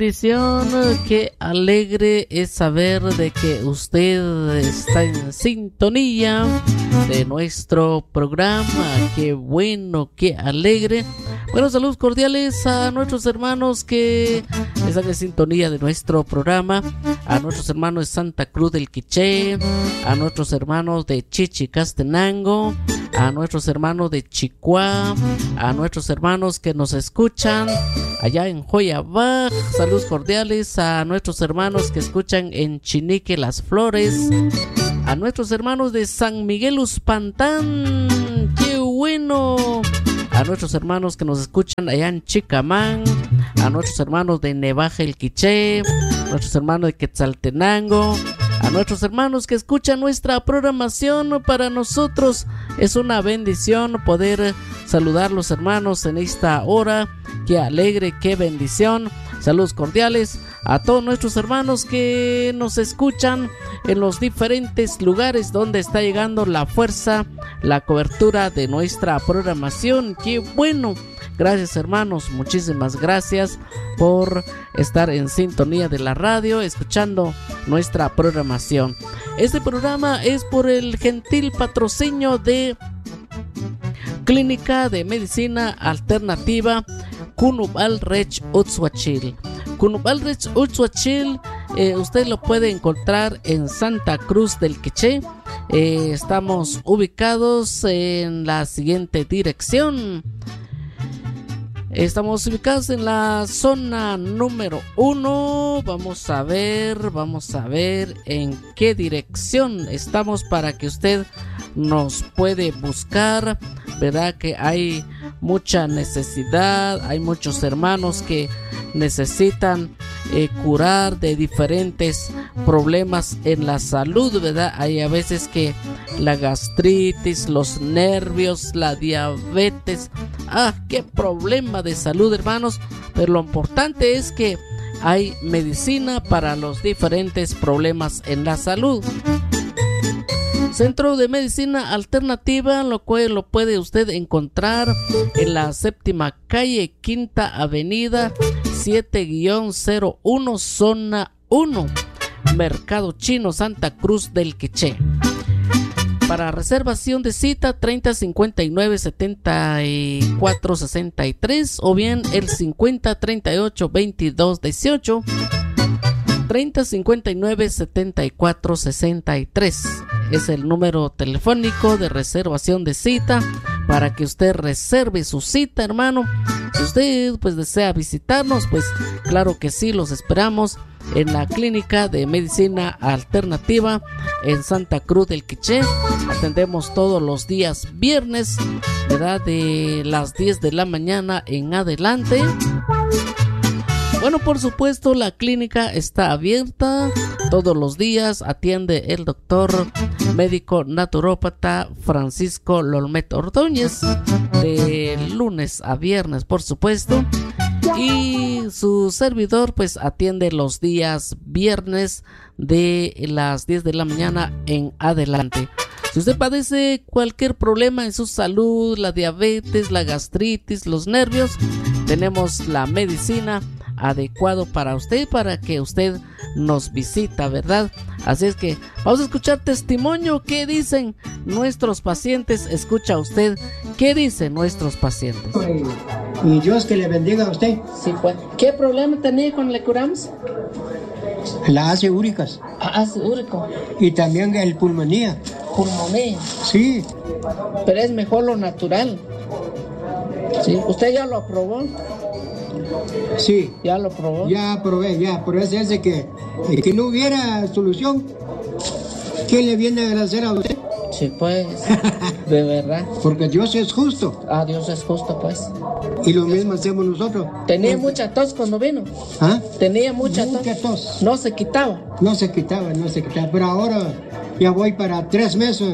bendición, qué alegre es saber de que usted está en sintonía de nuestro programa. Qué bueno, qué alegre. Bueno, saludos cordiales a nuestros hermanos que están en sintonía de nuestro programa, a nuestros hermanos de Santa Cruz del Quiché, a nuestros hermanos de Chichicastenango, a nuestros hermanos de Chicuá, a nuestros hermanos que nos escuchan allá en Joyabaj. Saludos cordiales a nuestros hermanos que escuchan en Chinique Las Flores, a nuestros hermanos de San Miguel Uspantán. ¡Qué bueno! A nuestros hermanos que nos escuchan allá en Chicamán, a nuestros hermanos de Nevaja el Quiché, a nuestros hermanos de Quetzaltenango, a nuestros hermanos que escuchan nuestra programación. Para nosotros es una bendición poder saludar los hermanos en esta hora. Qué alegre, qué bendición. Saludos cordiales a todos nuestros hermanos que nos escuchan en los diferentes lugares donde está llegando la fuerza, la cobertura de nuestra programación. ¡Qué bueno! Gracias, hermanos, muchísimas gracias por estar en sintonía de la radio, escuchando nuestra programación. Este programa es por el gentil patrocinio de Clínica de Medicina Alternativa Cunubal Rech Utzhuachil. Cunubal Rech Utzhuachil, usted lo puede encontrar en Santa Cruz del Quiché. Estamos ubicados en la siguiente dirección. Estamos ubicados en la zona número 1. Vamos a ver en qué dirección estamos para que usted nos puede buscar. Verdad que hay mucha necesidad, hay muchos hermanos que necesitan curar de diferentes problemas en la salud, ¿verdad? Hay a veces que la gastritis, los nervios, la diabetes, qué problema de salud, hermanos, pero lo importante es que hay medicina para los diferentes problemas en la salud. Centro de Medicina Alternativa, lo cual lo puede usted encontrar en la 7ª calle, 5ª avenida, 7-01, zona 1, Mercado Chino, Santa Cruz del Quiché. Para reservación de cita, 3059-7463 o bien el 5038-2218, 3059-7463. Es el número telefónico de reservación de cita para que usted reserve su cita, hermano. Si usted pues desea visitarnos, pues claro que sí, los esperamos en la Clínica de Medicina Alternativa en Santa Cruz del Quiché. Atendemos todos los días viernes, ¿verdad? De las 10 de la mañana en adelante. Bueno, por supuesto, la clínica está abierta todos los días. Atiende el doctor médico naturópata Francisco Lolmet Ordóñez de lunes a viernes, por supuesto. Y su servidor pues atiende los días viernes de las 10 de la mañana en adelante. Si usted padece cualquier problema en su salud, la diabetes, la gastritis, los nervios, tenemos la medicina adecuado para usted, para que usted nos visita, ¿verdad? Así es que vamos a escuchar testimonio. ¿Qué dicen nuestros pacientes? Escucha usted, ¿qué dicen nuestros pacientes? Y Dios que le bendiga a usted. Sí, pues. ¿Qué problema tenía con le curamos? La ácido úricas. Ácido úrico. Y también el pulmonía. Pulmonía. Sí. Pero es mejor lo natural. Sí. ¿Usted ya lo probó? Sí. ¿Ya lo probó? Ya probé, pero es ese que no hubiera solución. ¿Quién le viene a agradecer a usted? Sí, pues, de verdad. Porque Dios es justo. Dios es justo, pues. Y lo mismo hacemos nosotros. ¿Tenía mucha tos cuando vino? Tenía mucha tos. No se quitaba. No se quitaba. Pero ahora ya voy para 3 meses.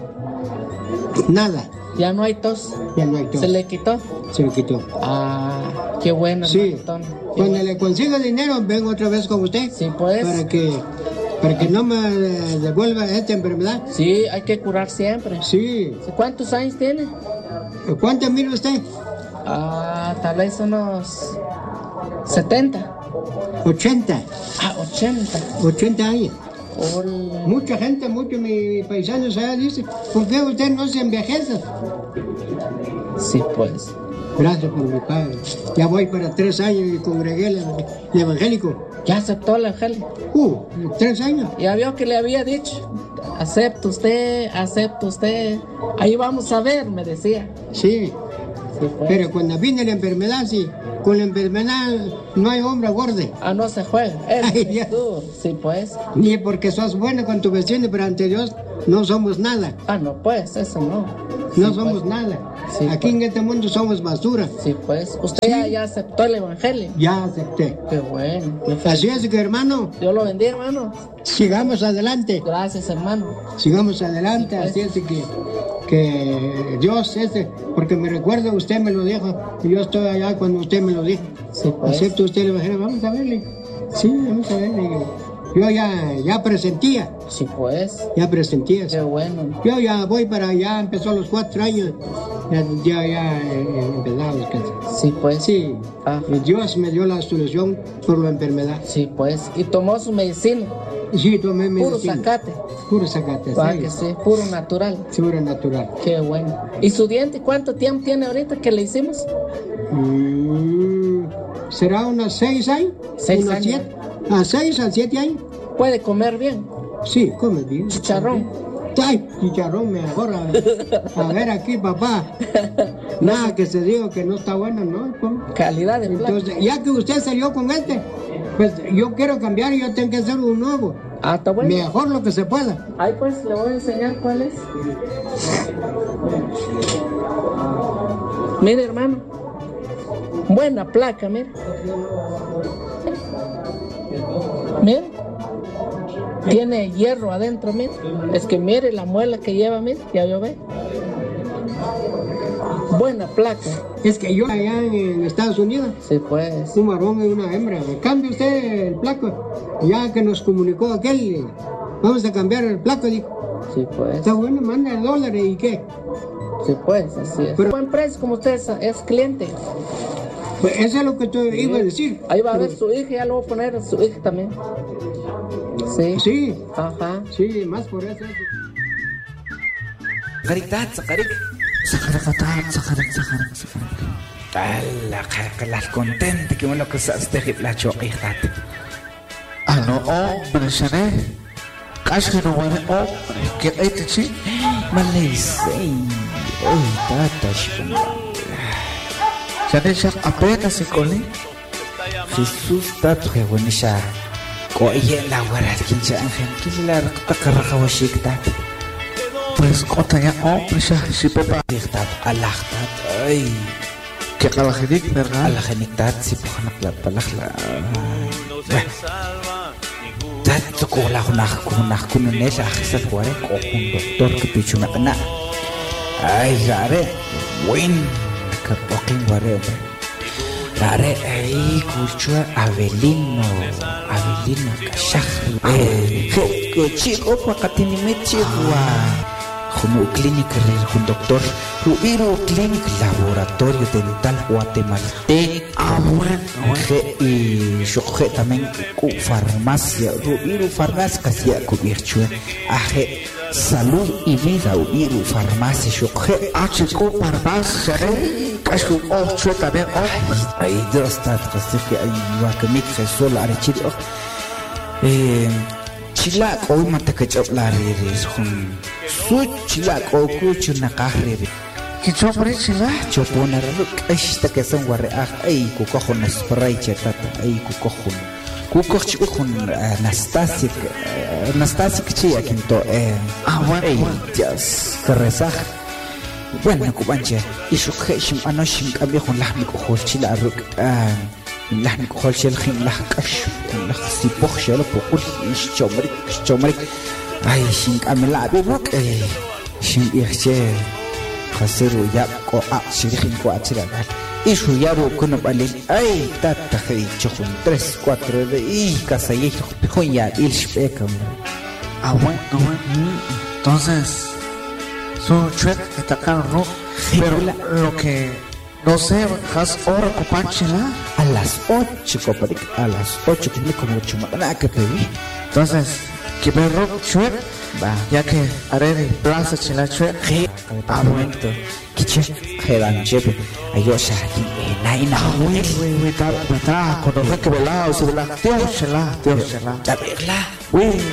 Nada. Ya no hay tos. ¿Se le quitó? Se le quitó. Qué bueno. Sí. Cuando le consiga dinero, vengo otra vez con usted. Sí, pues. Para que no me devuelva esta enfermedad. Sí, hay que curar siempre. Sí. ¿Cuántos años tiene? ¿Cuánto mide usted? Tal vez unos 70. 80. 80. Años. Hola. Mucha gente, muchos mis paisanos allá dicen, ¿por qué usted no se envejece? Sí, pues. Gracias por mi padre. Ya voy para 3 años y congregué el evangélico. ¿Ya aceptó el evangelio? 3 años. Ya vio que le había dicho. Acepta usted. Ahí vamos a ver, me decía. Sí. Sí, pues. Pero cuando viene la enfermedad, sí. Con la enfermedad no hay hombre gordo. No se juega. Ay, ya. Tú. Sí, pues. Ni porque sos bueno con tu vecino, pero ante Dios no somos nada. No, pues, eso no. No Sí, somos pues. nada. Sí, Aquí pues. en este mundo somos basura. Sí, pues. ¿Usted ya aceptó el evangelio? Ya acepté. Qué bueno. Así es que, hermano, Dios lo bendiga, hermano. sigamos adelante. Gracias, hermano. Sigamos adelante. Así es que Dios, porque me recuerdo, usted me lo dijo, y yo estoy allá cuando usted me lo dijo. Sí, pues. Acepto usted el evangelio, vamos a verle. Sí, vamos a verle. Yo ya presentía. Sí, pues. Ya presentía. Qué bueno. Yo ya voy para allá, empezó a los 4 años. Ya empezaba a descansar. Sí, pues. Sí, Ah. Dios me dio la solución por la enfermedad. Sí, pues. Y tomó su medicina. Sí, tomé Puro medicina. zacate. Puro zacate, Que sí. Puro natural. Seguro natural. Qué bueno. ¿Y su diente cuánto tiempo tiene ahorita que le hicimos? ¿Será unos 6 años? 6 unos años. 7. A 6 a 7 años. ¿Puede comer bien? Sí, come bien. Chicharrón. Ay, chicharrón mejor. A ver aquí, papá. Nada que se diga que no está bueno, ¿no? Calidad de plato. Entonces, ya que usted salió con pues yo quiero cambiar y yo tengo que hacer un nuevo. Está bueno. Mejor lo que se pueda. Ahí pues le voy a enseñar cuál es. Mire, hermano. Buena placa, mire. Mire. Tiene hierro adentro, mire. Es que mire la muela que lleva, mire. Ya yo ve. Buena placa. Es que yo allá en Estados Unidos, Sí, pues. un varón y una hembra. Cambie usted el placo. Ya que nos comunicó aquel, vamos a cambiar el placo, dijo. Sí, pues. Está bueno, manda el dólar y qué. Sí, pues, así es. Pero- Buen precio, como usted es cliente. Pues eso es lo que te iba a decir. Ahí va a ver su hija, ya lo voy a poner a su hija también. Sí. Sí, Ajá. sí, más por eso. Sakarik. La contente que me lo que sabes de la choquijat. No, hombre, Shané. Casi no huele, hombre. ¿Qué hay de chi? Malaysia. Uy, tata, shpamba. Shané, ya apenas se colé. Jesús tato que buenisha. Oye, la guarda que ya ángel que la tacarraja o shiktat. Pues, otra ya, hombre, ya, si pepa. Diktat, alachtat. Ay, Que calajidik, ¿verdad? alajaniktat si pujan la palajla. Tato ko la hunah kununela hisa guare ko un doctor que pichuna na. Ay, gare. Buen que poquín guare. Gare, ay, curchua Avelino kashah. Chico pakatini mechiwa. Como clínica un doctor, Ruiro Clinic Laboratorio Dental Guatemalteco. Y yo también cu farmacia, Ruiro Farmacia casi cubierto. Aje salud y vida, Ruiro Farmacia, yo Chico, parvas, Shané. Casi un ocho también, hombre. Ahí dos tatas que hay guacamole que solo arechir. Chilak hoy mata que chopla reres con su chilak o cucho na carrere. Que chopre, chila. Chopona ruk esta que son guarre ay cucojo na spray chetata ay cucojo. Cucojo chukun Nastasia que chilla quinto Bueno. Dios carresa. Bueno cubanche y su heshim anoshim cambio con la mi cojo chila ruk لحن كل شيء الخين لح كش لح سيبخ شيء لو بقول إيش شمرك أي شيء أمي لعبي بوك أي شيء يحشي خسروا يابكو شيخين كو أتشرب إيش هو يابو كنا بالين أي تاتخي شخون 3 4 إيه كاسايي بخون يا إيش بيكم Bueno. Entonces, su chuet está caro, ¿no? Pero lo que No sé, has hora copanchela. A las 8, compadre. A las 8, que me como chumana que pedí. Entonces, que me rock chuet. Va. Ya que haré de plaza chela chuet. Bueno. Kiche, Heran Chepe. Ayosha, Naina. Güey, está, conocer que velado, se velado. Tío chela. Ya verla. Güey.